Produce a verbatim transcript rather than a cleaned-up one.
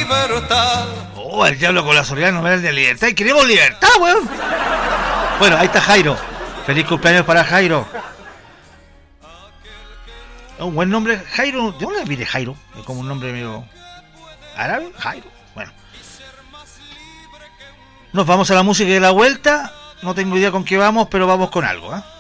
libertad. Oh, el diablo con la soledad no me da el de libertad. Y queremos libertad, weón. Bueno, ahí está Jairo. Feliz cumpleaños para Jairo. Un buen nombre, Jairo. ¿De dónde viene Jairo? Es como un nombre medio árabe, Jairo. Bueno. Nos vamos a la música de la vuelta. No tengo idea con qué vamos, pero vamos con algo, ¿eh?